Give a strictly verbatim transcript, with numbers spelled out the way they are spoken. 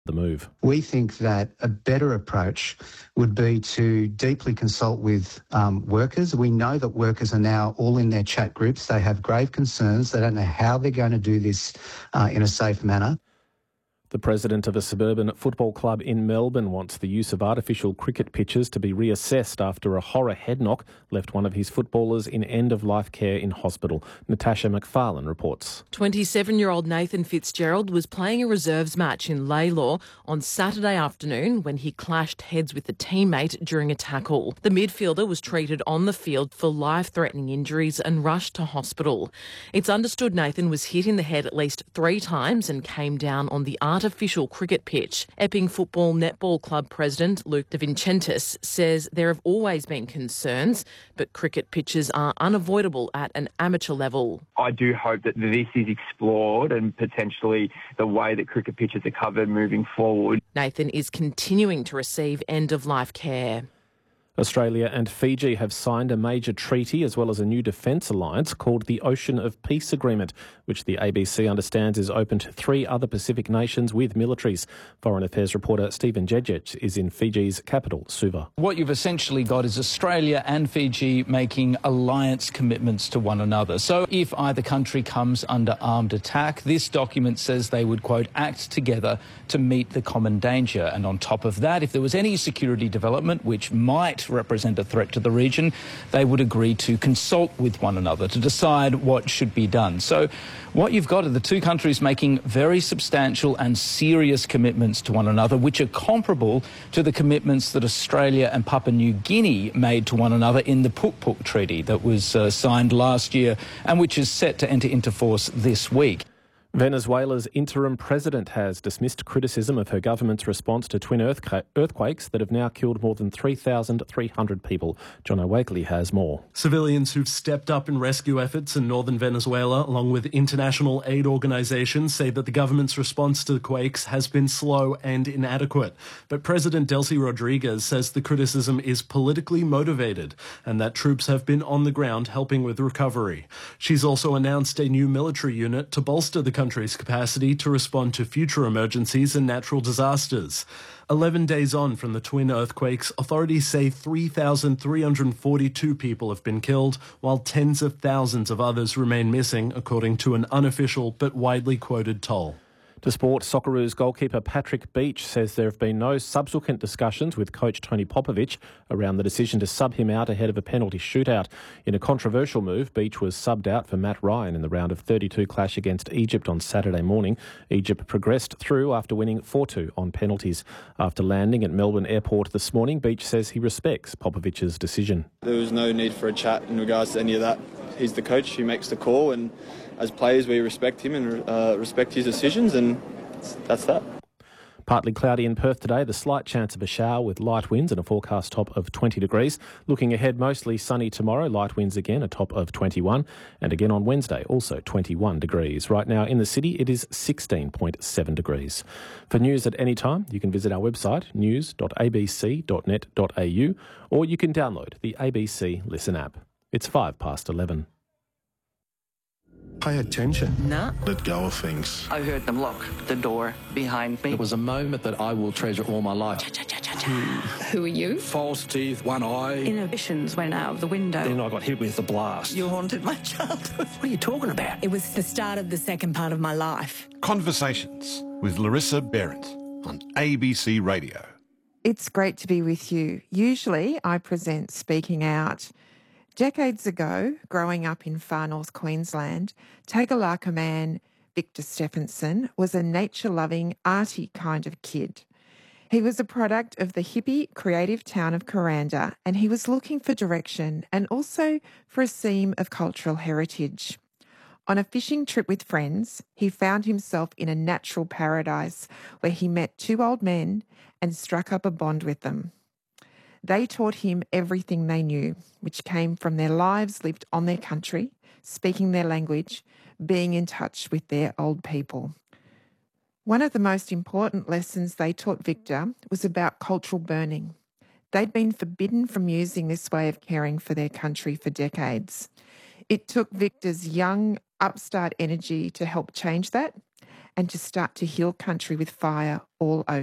the move. We think that a better approach would be to deeply consult with um, workers. We know that workers are now all in their chat groups. They have grave concerns. They don't know how they're going to do this uh, in a safe manner. The president of a suburban football club in Melbourne wants the use of artificial cricket pitches to be reassessed after a horror head knock left one of his footballers in end-of-life care in hospital. Natasha McFarlane reports. twenty-seven-year-old Nathan Fitzgerald was playing a reserves match in Laylaw on Saturday afternoon when he clashed heads with a teammate during a tackle. The midfielder was treated on the field for life-threatening injuries and rushed to hospital. It's understood Nathan was hit in the head at least three times and came down on the artificial cricket pitch. Epping Football Netball Club president Luke De Vincentis says there have always been concerns, but cricket pitches are unavoidable at an amateur level. I do hope that this is explored and potentially the way that cricket pitches are covered moving forward. Nathan is continuing to receive end-of-life care. Australia and Fiji have signed a major treaty as well as a new defence alliance called the Ocean of Peace Agreement, which the A B C understands is open to three other Pacific nations with militaries. Foreign Affairs reporter Stephen Jedjic is in Fiji's capital, Suva. What you've essentially got is Australia and Fiji making alliance commitments to one another. So if either country comes under armed attack, this document says they would, quote, act together to meet the common danger. And on top of that, if there was any security development which might represent a threat to the region, they would agree to consult with one another to decide what should be done. So what you've got are the two countries making very substantial and serious commitments to one another, which are comparable to the commitments that Australia and Papua New Guinea made to one another in the Puk Puk Treaty that was uh, signed last year and which is set to enter into force this week. Venezuela's interim president has dismissed criticism of her government's response to twin earthquakes that have now killed more than three thousand three hundred people. John O'Wakely has more. Civilians who've stepped up in rescue efforts in northern Venezuela, along with international aid organisations, say that the government's response to the quakes has been slow and inadequate. But President Delcy Rodriguez says the criticism is politically motivated and that troops have been on the ground helping with recovery. She's also announced a new military unit to bolster the country's capacity to respond to future emergencies and natural disasters. Eleven days on from the twin earthquakes, authorities say three thousand three hundred forty-two people have been killed, while tens of thousands of others remain missing, according to an unofficial but widely quoted toll. To sport, Socceroos goalkeeper Patrick Beach says there have been no subsequent discussions with coach Tony Popovic around the decision to sub him out ahead of a penalty shootout. In a controversial move, Beach was subbed out for Matt Ryan in the round of thirty-two clash against Egypt on Saturday morning. Egypt progressed through after winning four two on penalties. After landing at Melbourne Airport this morning, Beach says he respects Popovic's decision. There was no need for a chat in regards to any of that. He's the coach, he makes the call, and as players we respect him and uh, respect his decisions, and that's that. Partly cloudy in Perth today, the slight chance of a shower with light winds and a forecast top of twenty degrees. Looking ahead, mostly sunny tomorrow, light winds again, a top of twenty-one, and again on Wednesday, also twenty-one degrees. Right now in the city, it is sixteen point seven degrees. For news at any time, you can visit our website, news dot a b c dot net dot a u, or you can download the A B C Listen app. It's five past eleven. Pay attention. Nah. Let go of things. I heard them lock the door behind me. It was a moment that I will treasure all my life. Who are you? False teeth, one eye. Inhibitions went out of the window. Then I got hit with the blast. You haunted my childhood. What are you talking about? It was the start of the second part of my life. Conversations with Larissa Behrendt on A B C Radio. It's great to be with you. Usually I present Speaking Out. Decades ago, growing up in far north Queensland, Tagalaka man Victor Stephenson was a nature-loving, arty kind of kid. He was a product of the hippie, creative town of Kuranda, and he was looking for direction and also for a seam of cultural heritage. On a fishing trip with friends, he found himself in a natural paradise where he met two old men and struck up a bond with them. They taught him everything they knew, which came from their lives lived on their country, speaking their language, being in touch with their old people. One of the most important lessons they taught Victor was about cultural burning. They'd been forbidden from using this way of caring for their country for decades. It took Victor's young, upstart energy to help change that, and to start to heal country with fire all over.